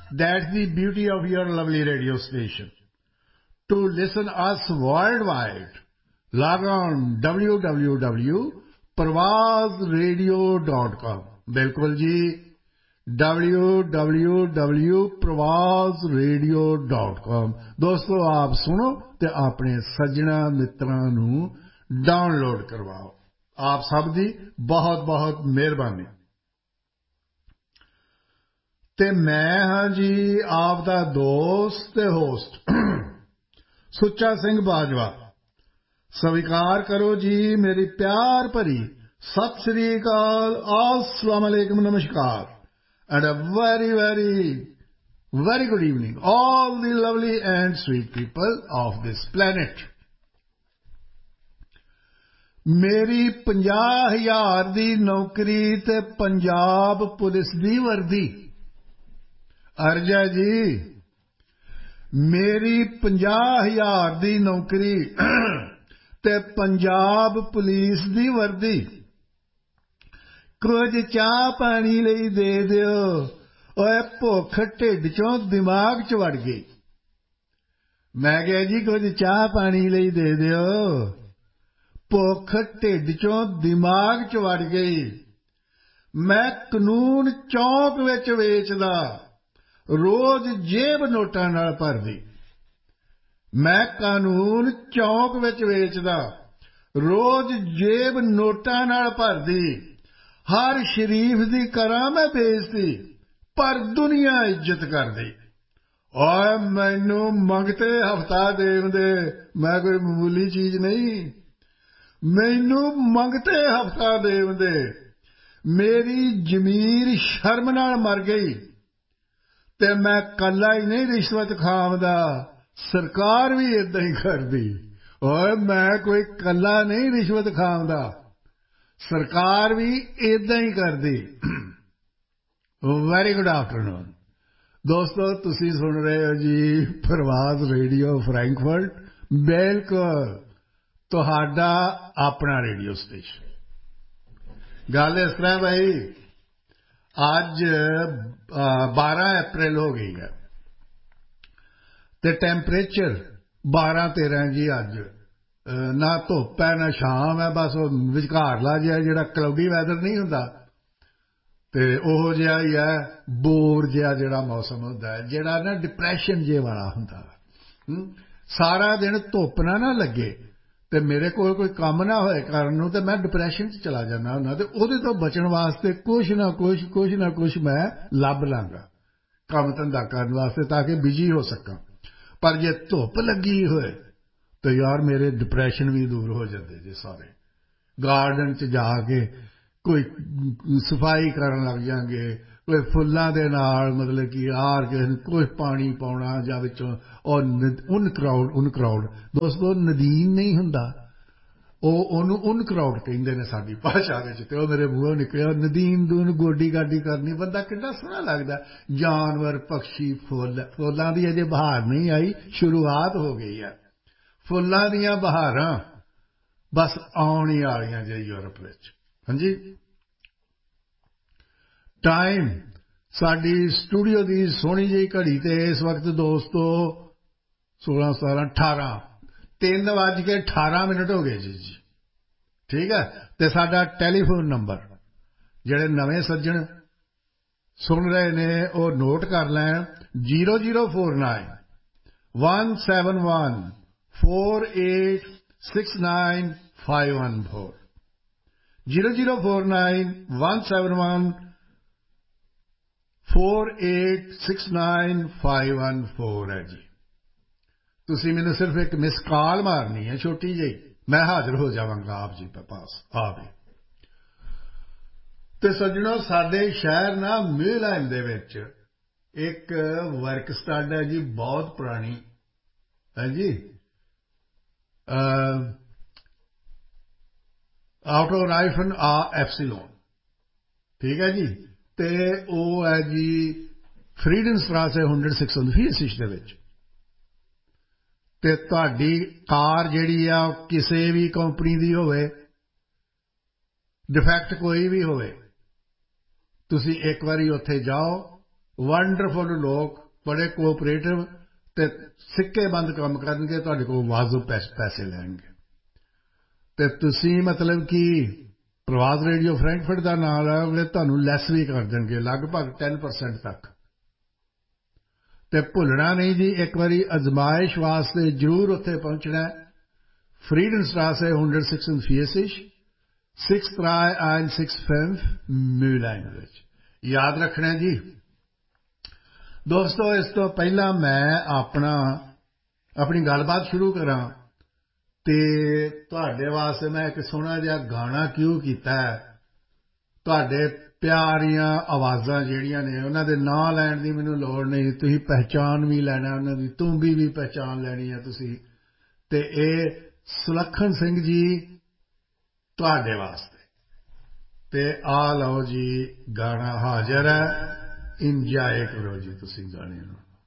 That's the beauty of your lovely radio station. To listen us worldwide, log on www.pravazradio.com. बिल्कुल जी, www.pravazradio.com. दोस्तों आप सुनो ते अपने सज्जणा मित्रां नूं डाउनलोड करवाओ. आप सब दी बहुत बहुत मेहरबानी. ते मैं हाँ जी आप दा दोस्त ते होस्ट सुच्चा सिंह बाजवा. स्वीकार करो जी मेरी प्यार भरी सत श्री अकाल, अस्सलाम वालेकुम, नमस्कार, and a very very good evening all the lovely and sweet people of this planet. मेरी 50,000 दी नौकरी ते पंजाब पुलिस दी वर्दी. अर्जा जी मेरी 50,000 दी नौकरी ते पंजाब पुलिस दी वर्दी. कुछ चाह पानी लई दे दियो. ओए भुख ढिड चों दिमाग च वड़ गई. मैं कहा जी कुछ चाह पानी लई दे दियो. भुख ढिड चों दिमाग च वड़ गई. मैं कानून चौक विच वेचदा, रोज जेब नोटां नाल भरदी. मैं कानून चौक विच वेचदा, रोज जेब नोटां नाल भरदी. हर शरीफ दी करां मैं बेइज्जती, पर दुनिया इज्जत करदी. ओए मैनू मंगते हफ्ता देण दे, मैं कोई मामूली चीज नहीं. मैनू मंगते हफ्ता देण दे. मेरी जमीर शर्म नाल मर गई ते मैं कल्ला ही नहीं रिश्वत खावदा, सरकार भी इदां ही करदी. ओए मैं कोई कल्ला नहीं रिश्वत खावदा, सरकार भी इदां ही करदी. वेरी गुड आफ्टरनून दोस्तों, तुसी सुन रहे हो जी प्रवास रेडियो फ्रैंकफर्ट. बिल्कुल तुहाडा अपना रेडियो स्टेशन. गल इस तरह भाई, अज 12 अप्रैल हो गई है ते टेंपरेचर 12-13 जी. अज ना धुप है ना शाम है, बस विचकारला जिहा जिहड़ा क्लाउडी वैदर नहीं हुंदा ते ओहो जिहा ही है. बोर जिहा जिहड़ा मौसम हुंदा है, जिहड़ा ना डिप्रैशन जे वाला हुंदा. सारा दिन धुप ना लगे ते मेरे कोल कोई काम ना होए करन नूं ते मैं डिप्रैशन च चला जाना हुंदा. ते ओहदे तो बचण वास्ते कुछ ना कुछ मैं लभ लांगा काम धंधा करन वास्ते, ताकि बिजी हो सकां. पर जे धुप लगी होए तो यार मेरे डिप्रैशन भी दूर हो जाते जे सारे. गार्डन च जाके कोई सफाई करन लग जाएंगे, कोई फुल्लां दे नाल मतलब कि यार किसे कुछ पानी पाउणा जां विचों उन क्राउड. दोस्तों नदीन नहीं हुंदा, ओनू उन क्राउड कहिंदे ने साडी भाषा विच. ते ओह मेरे मूंहों निकलिया नदीन दून गोडी गाडी करनी. बंदा कितना सोहना लगदा. जानवर पक्षी फुल्लां दी अजे बहार नहीं आई, शुरुआत हो गई है. फुल्लां दियां बहारां बस आउण ही वालियां जे यूरोप विच. हाँ जी, टाइम साडी स्टूडियो दी सोहनी जी घड़ी ते इस वक्त दोस्तों 16 17 18 3:18 हो गए जी. ठीक है. ते साडा टेलीफोन नंबर जिहड़े नवें सज्जण सुन रहे ने वो नोट कर लैण 0049 171 4869 514. 0049 171 4869 514 है जी. तुसी मैनू सिर्फ एक मिस कॉल मारनी है छोटी जी, मैं हाजिर हो जावांगा आप जी के पास आ भी. ते सज्जणों साडे शहर ना मिलैंड दे विच एक वर्क स्टड है जी, बहुत पुरानी है जी. आउटो राइफन आ एप्सिलोन. ठीक है जी. ते ओ है जी फ्रीडम स्ट्रासे 146 दे विच. ते तुहाडी कार जिहड़ी आ किसी भी कंपनी दी होवे, डिफेक्ट कोई भी होवे, तुसी एक बारी उत्थे जाओ, ਵੰਡਰਫੁਲ ਲੋਕ, ਬੜੇ ਕੋਆਪਰੇਟਿਵ ਅਤੇ ਸਿੱਕੇਬੰਦ ਕੰਮ ਕਰਨਗੇ, ਤੁਹਾਡੇ ਕੋਲ ਵਾਜਬ ਪੈਸੇ ਲੈਣਗੇ। ਅਤੇ ਤੁਸੀਂ ਮਤਲਬ ਕਿ ਪ੍ਰਵਾਸ ਰੇਡੀਓ ਫਰੈਂਕਫਰਟ ਦਾ ਨਾਂ ਲਾਓਗੇ, ਤੁਹਾਨੂੰ ਲੈਸ ਵੀ ਕਰ ਦੇਣਗੇ ਲਗਭਗ 10% ਤੱਕ। ਅਤੇ ਭੁੱਲਣਾ ਨਹੀਂ ਜੀ, ਇੱਕ ਵਾਰੀ ਅਜ਼ਮਾਇਸ਼ ਵਾਸਤੇ ਜ਼ਰੂਰ ਉੱਥੇ ਪਹੁੰਚਣਾ। Friedenstraße 146 63165 Mülheim ਵਿੱਚ ਯਾਦ ਰੱਖਣਾ ਜੀ। ਦੋਸਤੋ, ਇਸ ਤੋਂ ਪਹਿਲਾਂ ਮੈਂ ਆਪਣੀ ਗੱਲਬਾਤ ਸ਼ੁਰੂ ਕਰਾਂ ਤੇ ਤੁਹਾਡੇ ਵਾਸਤੇ ਮੈਂ ਇੱਕ ਸੋਹਣਾ ਜਿਹਾ ਗਾਣਾ ਕਿਉਂ ਕੀਤਾ ਹੈ। ਤੁਹਾਡੇ ਪਿਆਰੀਆਂ ਆਵਾਜ਼ਾਂ ਜਿਹੜੀਆਂ ਨੇ ਉਹਨਾਂ ਦੇ ਨਾਂ ਲੈਣ ਦੀ ਮੈਨੂੰ ਲੋੜ ਨਹੀਂ, ਤੁਸੀਂ ਪਹਿਚਾਣ ਵੀ ਲੈਣਾ, ਉਹਨਾਂ ਦੀ ਤੁੰਬੀ ਵੀ ਪਹਿਚਾਣ ਲੈਣੀ ਹੈ ਤੁਸੀਂ। ਅਤੇ ਇਹ ਸੁਲੱਖਣ ਸਿੰਘ ਜੀ ਤੁਹਾਡੇ ਵਾਸਤੇ। ਅਤੇ ਆ ਲਓ ਜੀ, ਗਾਣਾ ਹਾਜ਼ਰ ਹੈ, ਇੰਜੋਏ ਕਰੋ ਜੀ ਤੁਸੀਂ ਗਾਣੇ ਨੂੰ।